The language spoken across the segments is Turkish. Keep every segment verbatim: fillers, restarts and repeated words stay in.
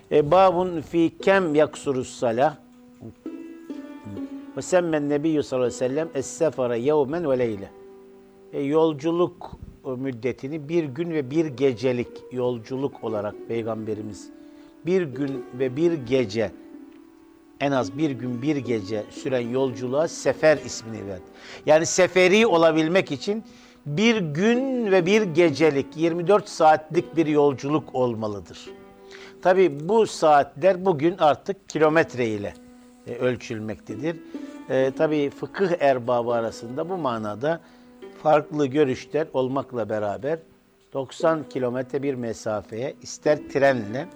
E, babun fi kem yaksurus salah. Ve semmen nebiyyü sallallahu aleyhi ve sellem es-sefere yevmen ve leyle. E, yolculuk müddetini bir gün ve bir gecelik yolculuk olarak Peygamberimiz bir gün ve bir gece, en az bir gün bir gece süren yolculuğa sefer ismini verdi. Yani seferi olabilmek için bir gün ve bir gecelik yirmi dört saatlik bir yolculuk olmalıdır. Tabi bu saatler bugün artık kilometre ile e, ölçülmektedir. E, Tabi fıkıh erbabı arasında bu manada farklı görüşler olmakla beraber doksan kilometre bir mesafeye ister trenle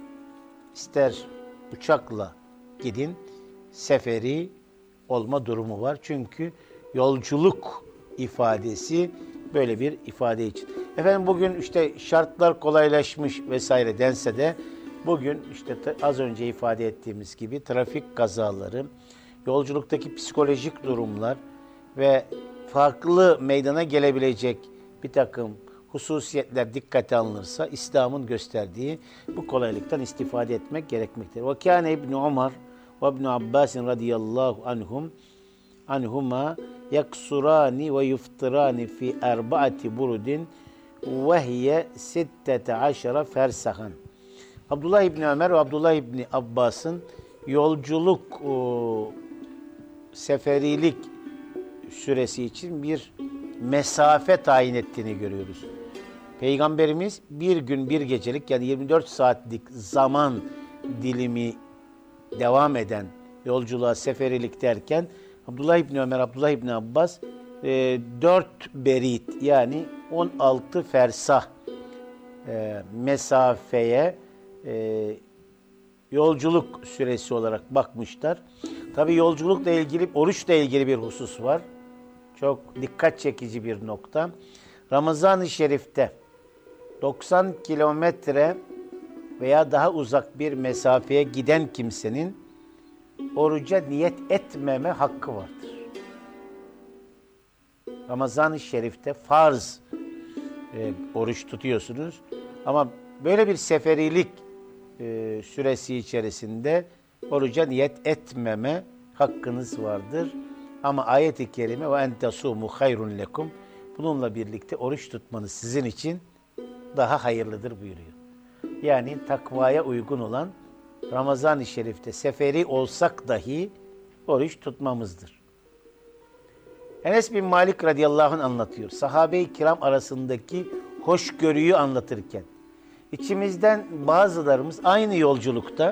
ister uçakla gidin seferi olma durumu var. Çünkü yolculuk ifadesi böyle bir ifade için. Efendim bugün işte şartlar kolaylaşmış vesaire dense de bugün işte az önce ifade ettiğimiz gibi trafik kazaları, yolculuktaki psikolojik durumlar ve farklı meydana gelebilecek bir takım hususiyetler dikkate alınırsa İslam'ın gösterdiği bu kolaylıktan istifade etmek gerekmektedir. Ve kâne İbn Ömer ve İbn Abbas radıyallahu anhum anhuma yaksurani ve yuftirani fi erbaati burudin ve hiye sittete aşara fersahan. Abdullah İbni Ömer ve Abdullah İbni Abbas'ın yolculuk, o, seferilik süresi için bir mesafe tayin ettiğini görüyoruz. Peygamberimiz bir gün bir gecelik yani yirmi dört saatlik zaman dilimi devam eden yolculuğa seferilik derken Abdullah İbni Ömer, Abdullah İbni Abbas e, dört berit yani on altı fersah e, mesafeye e, yolculuk süresi olarak bakmışlar. Tabi yolculukla ilgili, oruçla ilgili bir husus var. Çok dikkat çekici bir nokta. Ramazan-ı Şerif'te doksan kilometre veya daha uzak bir mesafeye giden kimsenin oruca niyet etmeme hakkı vardır. Ramazan-ı Şerif'te farz e, oruç tutuyorsunuz ama böyle bir seferilik e, süresi içerisinde oruca niyet etmeme hakkınız vardır. Ama ayet-i kerime ve entasumu hayrun lekum bununla birlikte oruç tutmanız sizin için daha hayırlıdır buyuruyor. Yani takvaya uygun olan Ramazan-ı Şerif'te seferi olsak dahi oruç tutmamızdır. Enes bin Malik radıyallahu anh anlatıyor. Sahabe-i kiram arasındaki hoşgörüyü anlatırken içimizden bazılarımız aynı yolculukta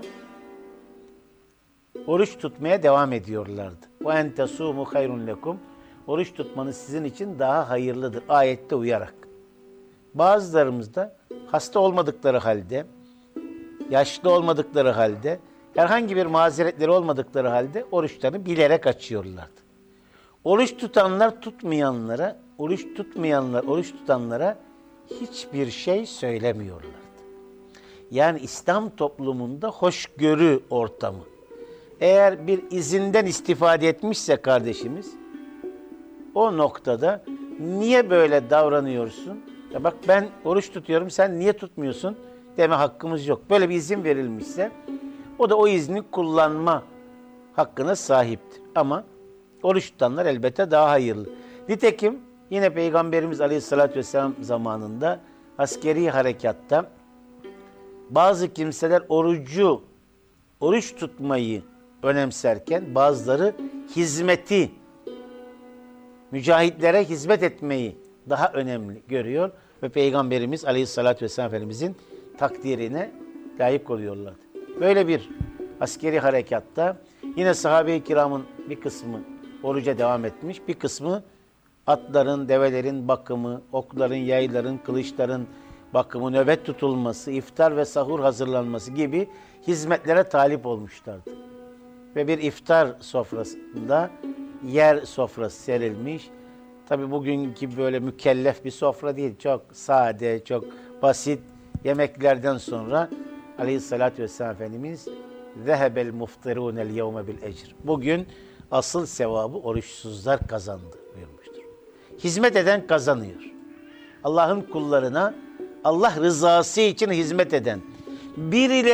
oruç tutmaya devam ediyorlardı. Ve entasumu hayrun lekum. Oruç tutmanız sizin için daha hayırlıdır. Ayette uyarak. Bazılarımız da hasta olmadıkları halde, yaşlı olmadıkları halde, herhangi bir mazeretleri olmadıkları halde oruçlarını bilerek açıyorlardı. Oruç tutanlar tutmayanlara, oruç tutmayanlar oruç tutanlara hiçbir şey söylemiyorlardı. Yani İslam toplumunda hoşgörü ortamı. Eğer bir izinden istifade etmişse kardeşimiz, o noktada niye böyle davranıyorsun? Ya bak ben oruç tutuyorum, sen niye tutmuyorsun deme hakkımız yok. Böyle bir izin verilmişse, o da o izni kullanma hakkına sahiptir. Ama oruç tutanlar elbette daha hayırlı. Nitekim yine Peygamberimiz Aleyhisselatü Vesselam zamanında askeri harekatta bazı kimseler orucu, oruç tutmayı önemserken bazıları hizmeti, mücahitlere hizmet etmeyi daha önemli görüyor ve Peygamberimiz Aleyhisselatü Vesselam Efendimizin takdirine layık oluyorlardı. Böyle bir askeri harekatta yine sahabe-i kiramın bir kısmı oruca devam etmiş, bir kısmı atların, develerin bakımı, okların, yayların, kılıçların bakımı, nöbet tutulması, iftar ve sahur hazırlanması gibi hizmetlere talip olmuşlardı. Ve bir iftar sofrasında yer sofrası serilmiş. Tabi bugünkü böyle mükellef bir sofra değil, çok sade, çok basit yemeklerden sonra Aleyhisselatü Vesselam Efendimiz ذَهَبَ الْمُفْطِرُونَ الْيَوْمَ بِالْاَجْرِ Bugün asıl sevabı oruçsuzlar kazandı buyurmuştur. Hizmet eden kazanıyor. Allah'ın kullarına Allah rızası için hizmet eden, birileri